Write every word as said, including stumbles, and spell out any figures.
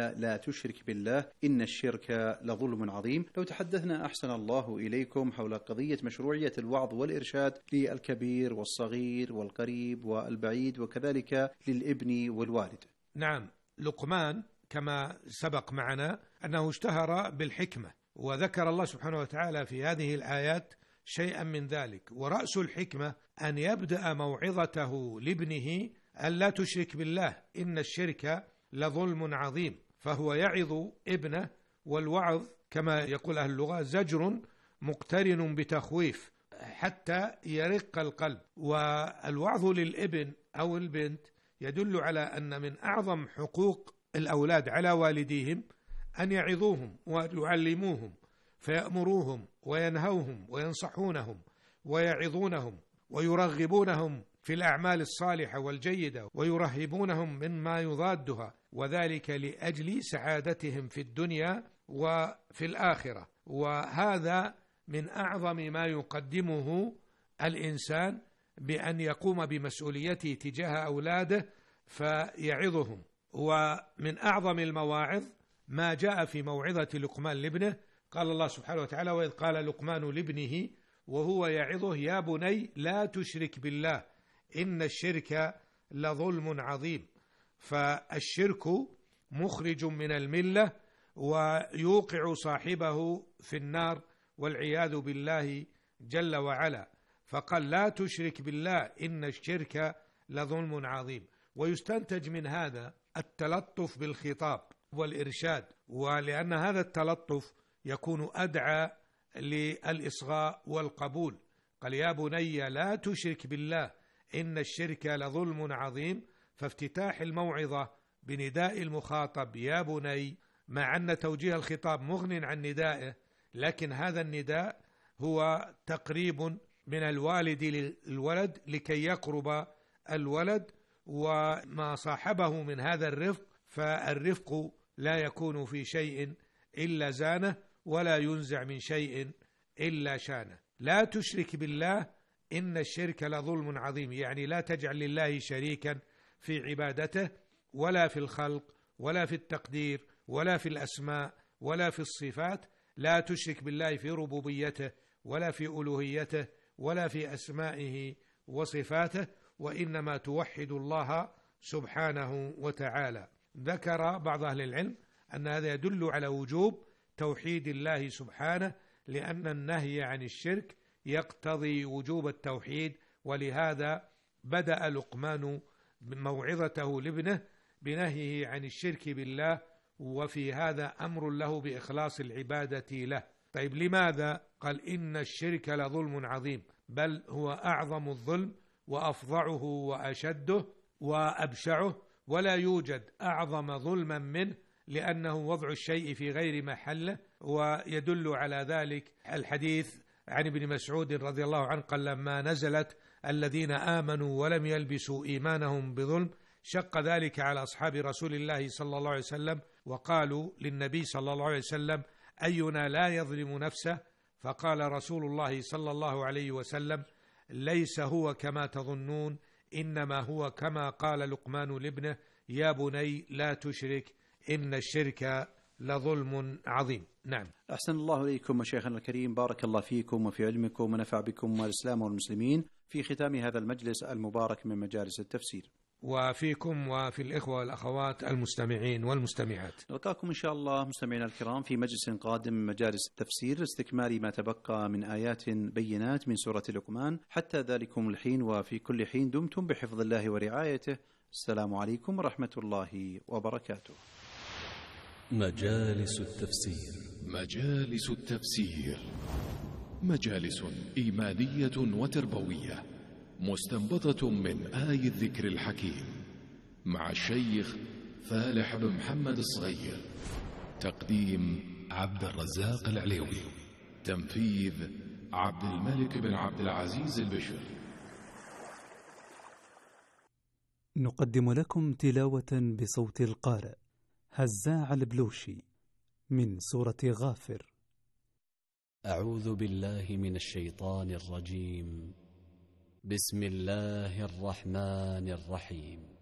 الآية لا تشرك بالله إن الشرك لظلم عظيم. لو تحدثنا أحسن الله إليكم حول قضية مشروعية الوعظ والإرشاد للكبير والصغير والقريب والبعيد وكذلك للابن والوالد. نعم، لقمان كما سبق معنا أنه اشتهر بالحكمة، وذكر الله سبحانه وتعالى في هذه الآيات شيئا من ذلك. ورأس الحكمة أن يبدأ موعظته لابنه أن لا تشرك بالله إن الشرك لظلم عظيم، فهو يعظ ابنه، والوعظ كما يقول أهل اللغة زجر مقترن بتخويف حتى يرق القلب. والوعظ للابن أو البنت يدل على أن من أعظم حقوق الأولاد على والديهم أن يعظوهم ويعلموهم، فيأمروهم وينهوهم وينصحونهم ويعظونهم ويرغبونهم في الأعمال الصالحة والجيدة ويرهبونهم مما يضادها، وذلك لأجل سعادتهم في الدنيا وفي الآخرة. وهذا من أعظم ما يقدمه الإنسان بأن يقوم بمسؤوليته تجاه أولاده فيعظهم. ومن أعظم المواعظ ما جاء في موعظة لقمان لابنه، قال الله سبحانه وتعالى: وإذ قال لقمان لابنه وهو يعظه يا بني لا تشرك بالله إن الشرك لظلم عظيم. فالشرك مخرج من الملة ويوقع صاحبه في النار والعياذ بالله جل وعلا. فقال لا تشرك بالله إن الشرك لظلم عظيم. ويستنتج من هذا التلطف بالخطاب والإرشاد، ولأن هذا التلطف يكون أدعى للإصغاء والقبول. قال يا بني لا تشرك بالله إن الشرك لظلم عظيم، فافتتاح الموعظة بنداء المخاطب يا بني، مع أن توجيه الخطاب مغن عن ندائه، لكن هذا النداء هو تقريب من الوالد للولد لكي يقرب الولد، وما صاحبه من هذا الرفق، فالرفق لا يكون في شيء إلا زانه ولا ينزع من شيء إلا شانه. لا تشرك بالله إن الشرك لظلم عظيم، يعني لا تجعل لله شريكا في عبادته ولا في الخلق ولا في التقدير ولا في الأسماء ولا في الصفات. لا تشرك بالله في ربوبيته ولا في ألوهيته ولا في أسمائه وصفاته، وإنما توحد الله سبحانه وتعالى. ذكر بعض أهل العلم أن هذا يدل على وجوب توحيد الله سبحانه، لأن النهي عن الشرك يقتضي وجوب التوحيد، ولهذا بدأ لقمان موعظته لابنه بنهيه عن الشرك بالله، وفي هذا أمر له بإخلاص العبادة له. طيب لماذا؟ قال إن الشرك لظلم عظيم، بل هو أعظم الظلم وأفظعه وأشده وأبشعه، ولا يوجد أعظم ظلما منه، لأنه وضع الشيء في غير محله. ويدل على ذلك الحديث عن ابن مسعود رضي الله عنه قال لما نزلت الذين آمنوا ولم يلبسوا إيمانهم بظلم شق ذلك على أصحاب رسول الله صلى الله عليه وسلم، وقالوا للنبي صلى الله عليه وسلم أينا لا يظلم نفسه؟ فقال رسول الله صلى الله عليه وسلم ليس هو كما تظنون، إنما هو كما قال لقمان لابنه يا بني لا تشرك إن الشرك لظلم عظيم. نعم. أحسن الله إليكم مشايخنا الكريم، بارك الله فيكم وفي علمكم ونفع بكم والإسلام والمسلمين في ختام هذا المجلس المبارك من مجالس التفسير، وفيكم وفي الإخوة والأخوات المستمعين والمستمعات. نلقاكم إن شاء الله مستمعينا الكرام في مجلس قادم من مجالس التفسير استكمال ما تبقى من آيات بينات من سورة لقمان. حتى ذلكم الحين وفي كل حين دمتم بحفظ الله ورعايته. السلام عليكم ورحمة الله وبركاته. مجالس التفسير. مجالس التفسير مجالس إيمانية وتربوية مستنبطة من آي الذكر الحكيم مع الشيخ فالح بن محمد الصغير. تقديم عبد الرزاق العليوي. تنفيذ عبد الملك بن عبد العزيز البشر. نقدم لكم تلاوة بصوت القارئ هزاع البلوشي من سورة غافر. أعوذ بالله من الشيطان الرجيم. بسم الله الرحمن الرحيم.